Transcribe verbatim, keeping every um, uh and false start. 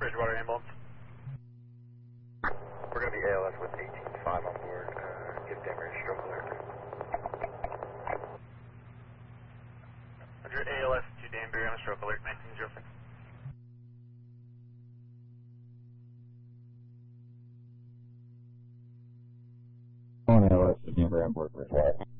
Bridgewater ambulance. We're going to be A L S with eighteen five on board. Uh, give Danbury a stroke alert. Roger, A L S to Danbury on a stroke alert, nineteen oh six. On A L S to Denver Airport, Bridgewater.